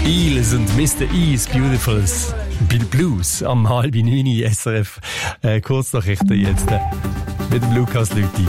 Eels und Mr. E's Beautifuls Blues am 8:30 SRF. Kurznachrichten jetzt mit dem Lukas Lüthi.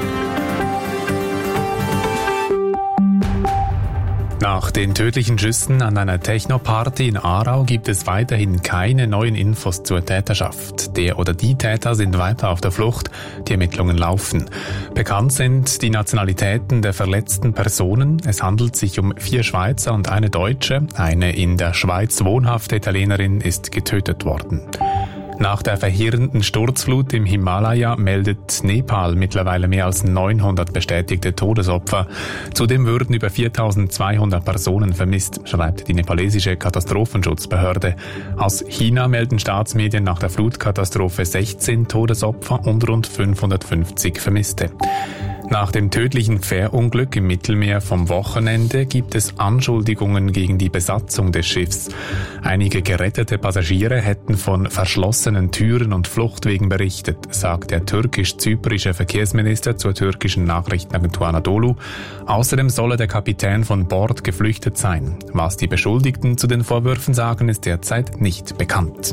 Nach den tödlichen Schüssen an einer Techno-Party in Aarau gibt es weiterhin keine neuen Infos zur Täterschaft. Der oder die Täter sind weiter auf der Flucht, die Ermittlungen laufen. Bekannt sind die Nationalitäten der verletzten Personen. Es handelt sich um 4 Schweizer und eine Deutsche. Eine in der Schweiz wohnhafte Italienerin ist getötet worden. Nach der verheerenden Sturzflut im Himalaya meldet Nepal mittlerweile mehr als 900 bestätigte Todesopfer. Zudem würden über 4.200 Personen vermisst, schreibt die nepalesische Katastrophenschutzbehörde. Aus China melden Staatsmedien nach der Flutkatastrophe 16 Todesopfer und rund 550 Vermisste. Nach dem tödlichen Fährunglück im Mittelmeer vom Wochenende gibt es Anschuldigungen gegen die Besatzung des Schiffs. Einige gerettete Passagiere hätten von verschlossenen Türen und Fluchtwegen berichtet, sagt der türkisch-zyprische Verkehrsminister zur türkischen Nachrichtenagentur Anadolu. Außerdem solle der Kapitän von Bord geflüchtet sein. Was die Beschuldigten zu den Vorwürfen sagen, ist derzeit nicht bekannt.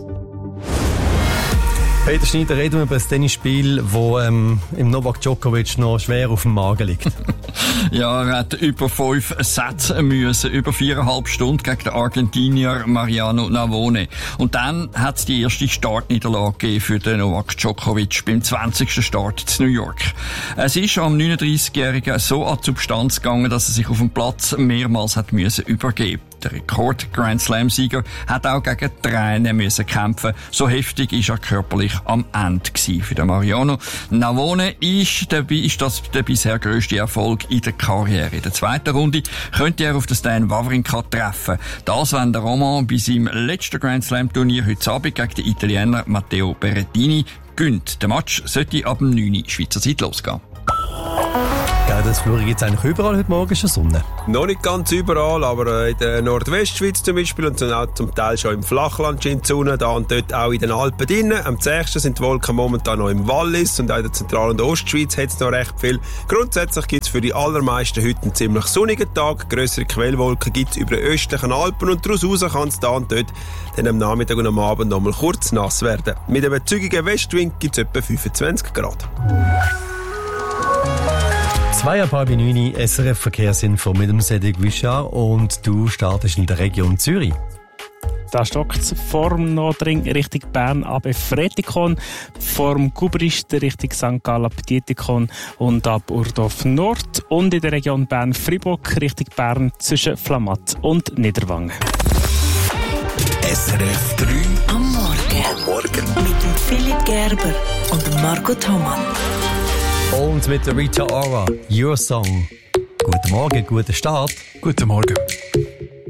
Peter Schneider, reden wir über das Tennisspiel, wo im Novak Djokovic noch schwer auf dem Magen liegt. Ja, er hat über 5 Sätze müssen, über 4,5 Stunden gegen den Argentinier Mariano Navone. Und dann hat es die erste Startniederlage gegeben für den Novak Djokovic beim 20. Start in New York. Es ist am 39-Jährigen so an die Substanz gegangen, dass er sich auf dem Platz mehrmals hat müssen übergeben. Der Rekord-Grand-Slam-Sieger hat auch gegen Tränen müssen kämpfen. So heftig ist er körperlich am Ende gewesen. Für den Mariano Navone ist das der bisher grösste Erfolg in der Karriere. In der zweiten Runde könnte er auf den Stan Wawrinka treffen. Das, wenn der Roman bei seinem letzten Grand-Slam-Turnier heute Abend gegen den Italiener Matteo Berrettini gönnt. Der Match sollte ab dem 9. Schweizer Zeit losgehen. Ja, das Flur gibt es eigentlich überall heute Morgen schon Sonne. Noch nicht ganz überall, aber in der Nordwestschweiz zum Beispiel und auch zum Teil schon im Flachland scheint die Sonne, da und dort auch in den Alpen drinnen. Am zächsten sind die Wolken momentan noch im Wallis und auch in der Zentral- und Ostschweiz hat es noch recht viel. Grundsätzlich gibt es für die allermeisten heute einen ziemlich sonnigen Tag. Grössere Quellwolken gibt es über den östlichen Alpen und daraus raus kann es da und dort dann am Nachmittag und am Abend noch mal kurz nass werden. Mit einem zügigen Westwind gibt es etwa 25 Grad. 8:30 SRF Verkehrsinfo mit dem Cedric Wichard und du startest in der Region Zürich. Da stockt es vorm Nordring Richtung Bern ab Fretikon, vorm Gubrist Richtung St. Gallen ab Dietikon und ab Urdorf Nord und in der Region Bern-Fribourg Richtung Bern zwischen Flamatt und Niederwangen. SRF 3 am Morgen. Mit dem Philipp Gerber und dem Margot Homann. Und mit der Rita Ora, Your Song. Guten Morgen, guten Start. Guten Morgen.